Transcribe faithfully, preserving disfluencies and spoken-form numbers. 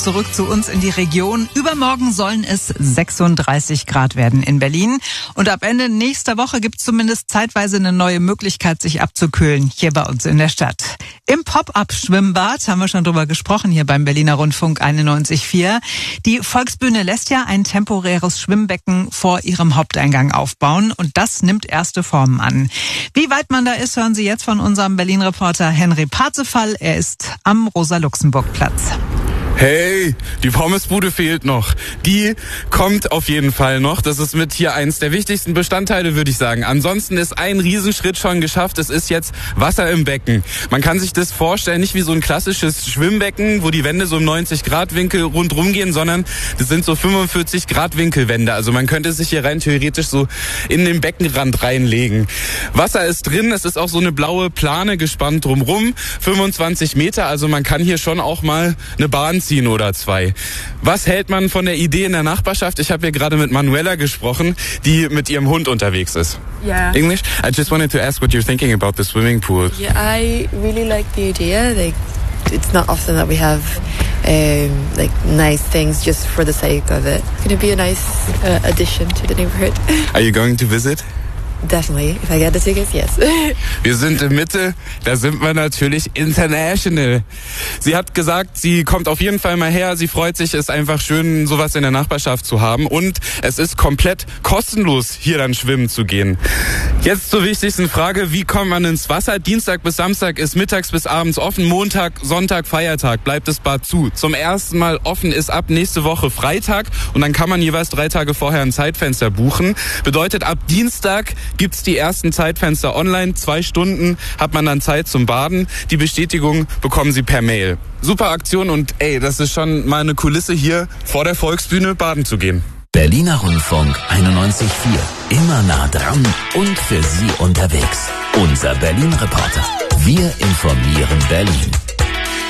Zurück zu uns in die Region. Übermorgen sollen es sechsunddreißig Grad werden in Berlin. Und ab Ende nächster Woche gibt es zumindest zeitweise eine neue Möglichkeit, sich abzukühlen hier bei uns in der Stadt. Im Pop-up-Schwimmbad haben wir schon drüber gesprochen hier beim Berliner Rundfunk einundneunzig Komma vier. Die Volksbühne lässt ja ein temporäres Schwimmbecken vor ihrem Haupteingang aufbauen. Und das nimmt erste Formen an. Wie weit man da ist, hören Sie jetzt von unserem Berlin-Reporter Henry Parzefall. Er ist am Rosa-Luxemburg-Platz. Hey, die Pommesbude fehlt noch. Die kommt auf jeden Fall noch. Das ist mit hier eins der wichtigsten Bestandteile, würde ich sagen. Ansonsten ist ein Riesenschritt schon geschafft. Es ist jetzt Wasser im Becken. Man kann sich das vorstellen, nicht wie so ein klassisches Schwimmbecken, wo die Wände so im neunzig Grad Winkel rundrum gehen, sondern das sind so fünfundvierzig Grad Winkelwände. Also man könnte sich hier rein theoretisch so in den Beckenrand reinlegen. Wasser ist drin. Es ist auch so eine blaue Plane gespannt drumrum. fünfundzwanzig Meter. Also man kann hier schon auch mal eine Bahn ziehen oder zwei. Was hält man von der Idee in der Nachbarschaft? Ich habe hier gerade mit Manuela gesprochen, die mit ihrem Hund unterwegs ist. Yeah. English? I just wanted to ask what you're thinking about the swimming pool. Yeah, I really like the idea. Like, it's not often that we have um, like nice things just for the sake of it. It's going to be a nice uh, addition to the neighborhood. Are you going to visit? Definitely. If I get the tickets, yes. Wir sind in Mitte, da sind wir natürlich international. Sie hat gesagt, sie kommt auf jeden Fall mal her. Sie freut sich, es ist einfach schön, sowas in der Nachbarschaft zu haben. Und es ist komplett kostenlos, hier dann schwimmen zu gehen. Jetzt zur wichtigsten Frage, wie kommt man ins Wasser? Dienstag bis Samstag ist mittags bis abends offen. Montag, Sonntag, Feiertag bleibt das Bad zu. Zum ersten Mal offen ist ab nächste Woche Freitag. Und dann kann man jeweils drei Tage vorher ein Zeitfenster buchen. Bedeutet, ab Dienstag gibt's die ersten Zeitfenster online. Zwei Stunden hat man dann Zeit zum Baden. Die Bestätigung bekommen Sie per Mail. Super Aktion und ey, das ist schon mal eine Kulisse, hier vor der Volksbühne baden zu gehen. Berliner Rundfunk einundneunzig Komma vier. Immer nah dran und für Sie unterwegs. Unser Berlin-Reporter. Wir informieren Berlin.